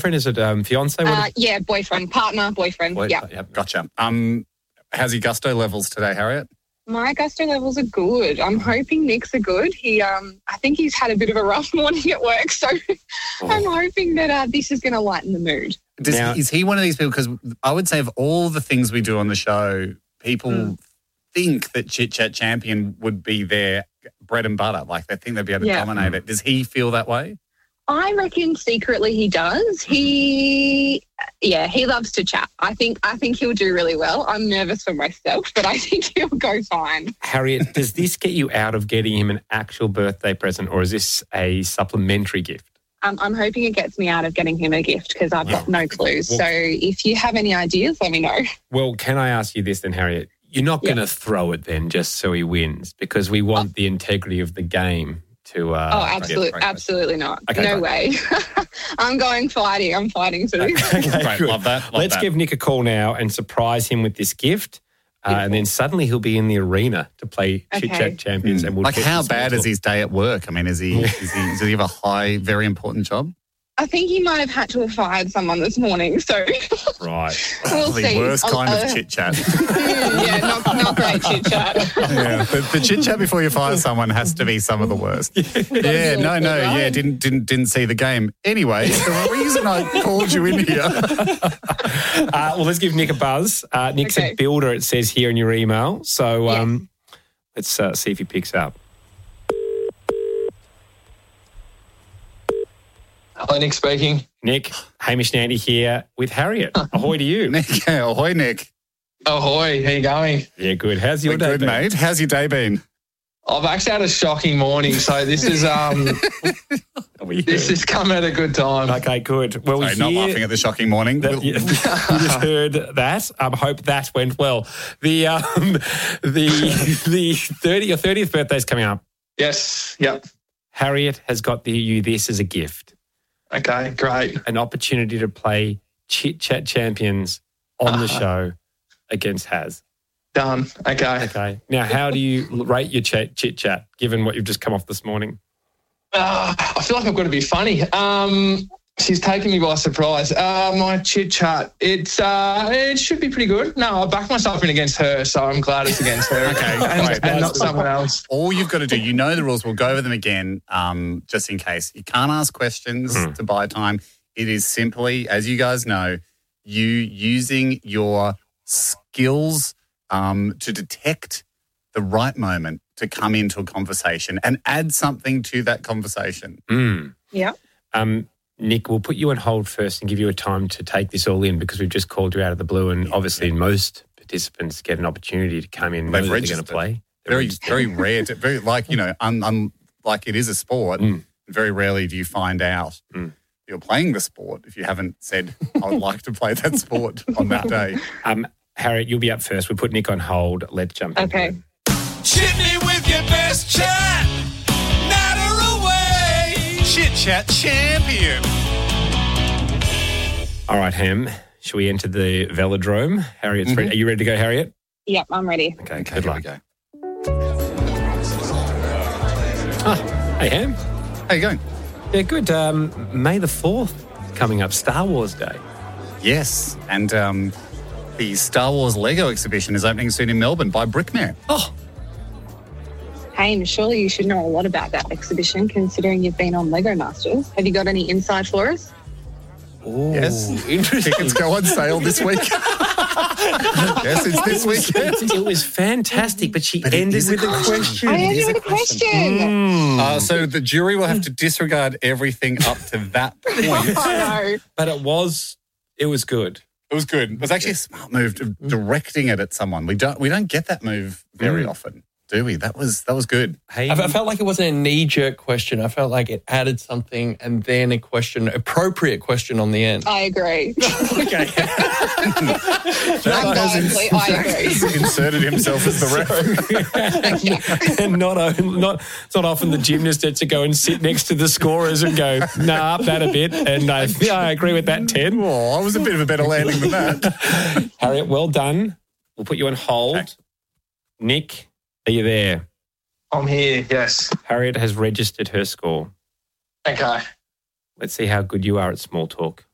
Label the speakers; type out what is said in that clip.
Speaker 1: Friend, is it fiance?
Speaker 2: Yeah, boyfriend. Yeah.
Speaker 3: Yep, gotcha. How's your gusto levels today, Harriet?
Speaker 2: My gusto levels are good. I'm hoping Nick's are good. I think he's had a bit of a rough morning at work, so I'm hoping that this is going to lighten the mood.
Speaker 3: Is he one of these people? Because I would say of all the things we do on the show, people think that Chit Chat Champion would be their bread and butter. Like they think they'd be able to dominate it. Does he feel that way?
Speaker 2: I reckon secretly he does. He loves to chat. I think he'll do really well. I'm nervous for myself, but I think he'll go fine.
Speaker 1: Harriet, does this get you out of getting him an actual birthday present, or is this a supplementary gift?
Speaker 2: I'm hoping it gets me out of getting him a gift because I've got no clues. So if you have any ideas, let me know.
Speaker 1: Well, can I ask you this then, Harriet? You're not going to throw it then just so he wins, because we want the integrity of the game to...
Speaker 2: absolutely not. Okay, no way. I'm fighting too.
Speaker 1: Okay,
Speaker 3: great. Love that.
Speaker 1: Let's give Nick a call now and surprise him with this gift. And then suddenly he'll be in the arena to play Chit Chat Champions. And we'll
Speaker 3: how bad is his day at work? I mean, does he have a high, very important job?
Speaker 2: I think he might have had to have fired someone this morning. So
Speaker 1: right,
Speaker 2: we'll
Speaker 3: the
Speaker 2: see.
Speaker 3: Worst kind of chit chat.
Speaker 2: Not great chit chat.
Speaker 3: Yeah, the chit chat before you fire someone has to be some of the worst. Didn't see the game. Anyway, the reason I called you in here.
Speaker 1: Well, let's give Nick a buzz. Nick's a builder. It says here in your email. So let's see if he picks up.
Speaker 4: Hello, Nick speaking.
Speaker 1: Nick, Hamish and Andy here with Harriet. Ahoy to you.
Speaker 3: Nick, ahoy, Nick.
Speaker 4: Ahoy, how you going?
Speaker 1: Yeah, good. How's your day been?
Speaker 3: Mate. How's your day been?
Speaker 4: I've actually had a shocking morning, so this is this has come at a good time.
Speaker 1: Okay, good. Well,
Speaker 3: Sorry, not laughing at the shocking morning.
Speaker 1: You just heard that. Hope that went well. The 30th birthday's coming up.
Speaker 4: Yes, yep.
Speaker 1: Harriet has got you this as a gift.
Speaker 4: Okay, great.
Speaker 1: An opportunity to play Chit Chat Champions on the show against Haz.
Speaker 4: Done.
Speaker 1: Okay. Now, how do you rate your chit chat, given what you've just come off this morning?
Speaker 4: I feel like I've got to be funny. She's taken me by surprise. My chit chat, it should be pretty good. No, I backed myself in against her, so I'm glad it's against her.
Speaker 3: Okay,
Speaker 4: and not someone else.
Speaker 3: All you've got to do, you know the rules. We'll go over them again, just in case. You can't ask questions to buy time. It is simply, as you guys know, you using your skills to detect the right moment to come into a conversation and add something to that conversation.
Speaker 2: Yeah.
Speaker 1: Nick, we'll put you on hold first and give you a time to take this all in, because we've just called you out of the blue, and obviously most participants get an opportunity to come in and know they're going to play.
Speaker 3: Very rare. Like it is a sport, very rarely do you find out you're playing the sport if you haven't said, I would like to play that sport on that day.
Speaker 1: Harriet, you'll be up first. We'll put Nick on hold. Let's jump in.
Speaker 2: Okay.
Speaker 5: Chit me with your best chat. Natter away. Chit Chat Champion.
Speaker 1: All right, Ham. Shall we enter the velodrome? Harriet's ready. Are you ready to go, Harriet?
Speaker 2: Yep, I'm ready.
Speaker 1: Okay, good luck.
Speaker 3: Here
Speaker 1: Hey, Ham.
Speaker 3: How you going?
Speaker 1: Yeah, good. May the 4th coming up, Star Wars Day.
Speaker 3: Yes, and the Star Wars Lego exhibition is opening soon in Melbourne by Brickman.
Speaker 1: Oh.
Speaker 2: Hey, surely you should know a lot about that exhibition, considering you've been on Lego Masters. Have you got any inside for us?
Speaker 1: Oh,
Speaker 3: yes.
Speaker 1: Interesting.
Speaker 3: Tickets go on sale this week. Yes, it's this weekend.
Speaker 1: It was fantastic, but she ended with a question.
Speaker 2: I ended with a question.
Speaker 3: So the jury will have to disregard everything up to that point.
Speaker 2: No.
Speaker 1: But it was good.
Speaker 3: It was good. It was actually a smart move of directing it at someone. We don't get that move very often, do we? That was good.
Speaker 6: Hey. I felt like it wasn't a knee-jerk question. I felt like it added something and then appropriate question on the end.
Speaker 2: I agree.
Speaker 1: Okay.
Speaker 2: I agree.
Speaker 3: He's inserted himself as the ref.
Speaker 1: And it's not often the gymnast gets to go and sit next to the scorers and go, nah, up that a bit. And I agree with that, 10.
Speaker 3: Oh, I was a bit of a better landing than that.
Speaker 1: Harriet, well done. We'll put you on hold. Okay. Nick, are you there?
Speaker 4: I'm here, yes.
Speaker 1: Harriet has registered her score.
Speaker 4: Okay.
Speaker 1: Let's see how good you are at small talk.